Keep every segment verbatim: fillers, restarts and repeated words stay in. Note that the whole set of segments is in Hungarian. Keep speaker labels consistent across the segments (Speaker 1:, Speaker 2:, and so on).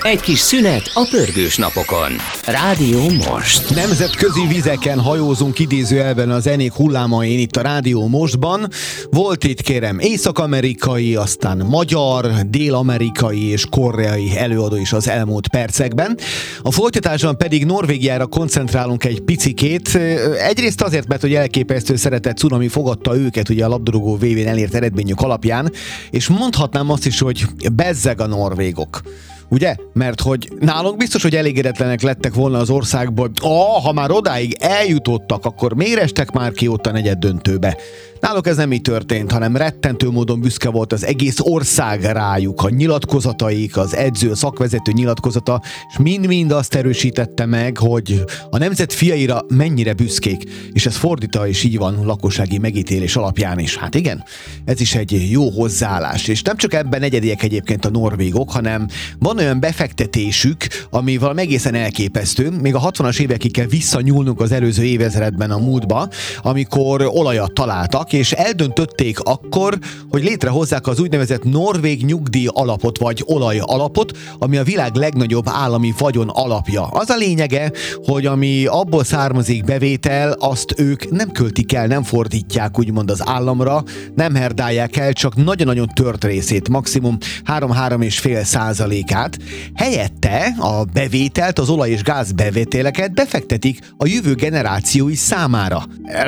Speaker 1: Egy kis szünet a pörgős napokon. Rádió Most.
Speaker 2: Nemzetközi vizeken hajózunk idézőjelben a zenék hullámain itt a Rádió Mostban. Volt itt, kérem, észak-amerikai, aztán magyar, dél-amerikai és koreai előadó is az elmúlt percekben. A folytatásban pedig Norvégiára koncentrálunk egy picikét. Egyrészt azért, mert hogy elképesztő szeretett cunami fogadta őket ugye a labdarúgó vé vén elért eredményük alapján, és mondhatnám azt is, hogy bezzeg a norvégok. Ugye? Mert hogy nálunk biztos, hogy elégedetlenek lettek volna az országból. Ah, ha már odáig eljutottak, akkor miért estek már ki ott a negyed döntőbe? Náluk ez nem így történt, hanem rettentő módon büszke volt az egész ország rájuk. A nyilatkozataik, az edző, a szakvezető nyilatkozata, és mind-mind azt erősítette meg, hogy a nemzet fiaira mennyire büszkék. És ez fordítva is így van lakossági megítélés alapján is. Hát igen, ez is egy jó hozzáállás. És nem csak ebben egyediek egyébként a norvégok, hanem van olyan befektetésük, ami valami egészen elképesztő. Még a hatvanas évekig kell visszanyúlnunk az előző évezredben a múltba, amikor olajat találtak, és eldöntötték akkor, hogy létrehozzák az úgynevezett norvég nyugdíj alapot, vagy olaj alapot, ami a világ legnagyobb állami vagyon alapja. Az a lényege, hogy ami abból származik bevétel, azt ők nem költik el, nem fordítják úgymond az államra, nem herdálják el, csak nagyon-nagyon tört részét, maximum három-három és fél százalékát. Helyette a bevételt, az olaj és gáz bevételeket befektetik a jövő generációi számára.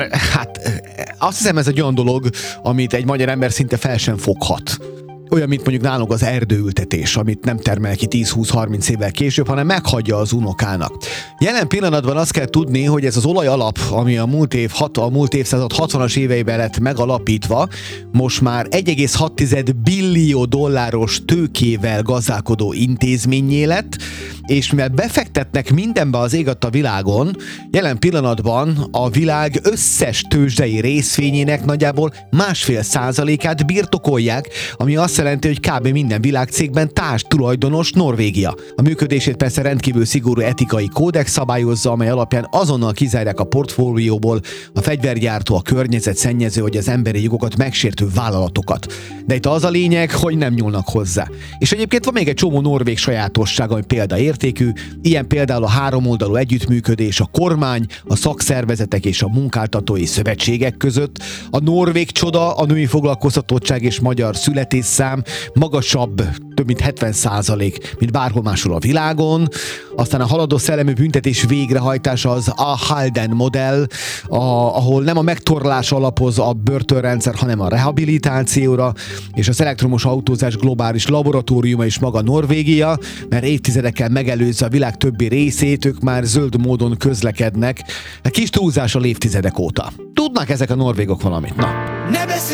Speaker 2: Hát azt hiszem, ez egy olyan dolog, amit egy magyar ember szinte fel sem foghat. Olyan, mint mondjuk nálunk az erdőültetés, amit nem termel ki tíz-húsz-harminc évvel később, hanem meghagyja az unokának. Jelen pillanatban azt kell tudni, hogy ez az olaj alap, ami a múlt, év, a múlt évszázad hatvanas éveiben lett megalapítva, most már egy egész hat billió dolláros tőkével gazdálkodó intézménnyé lett, és mivel befektetnek mindenbe az ég a világon, jelen pillanatban a világ összes tőzsdei részvényének nagyjából másfél százalékát birtokolják, ami azt jelenti, hogy kb. Minden világcégben társ tulajdonos Norvégia. A működését persze rendkívül szigorú etikai kódex szabályozza, amely alapján azonnal kizárják a portfólióból a fegyvergyártó, a környezetszennyező vagy az emberi jogokat megsértő vállalatokat. De itt az a lényeg, hogy nem nyúlnak hozzá. És egyébként van még egy csomó norvég sajátosság, ami példaértékű, ilyen például a háromoldalú együttműködés a kormány, a szakszervezetek és a munkáltatói szövetségek között, a norvég csoda, a női foglalkoztatottság és magyar születésszám magasabb, több mint hetven százalék, mint bárhol máshol a világon. Aztán a haladó szellemű büntetés végrehajtása az a Halden modell, a, ahol nem a megtorlás alapoz a börtönrendszer, hanem a rehabilitációra, és az elektromos autózás globális laboratóriuma is maga Norvégia, mert évtizedekkel megelőzze a világ többi részét, ők már zöld módon közlekednek, kis túlzással évtizedek óta. Tudnak ezek a norvégok valamit? Na.
Speaker 3: Ne beszélj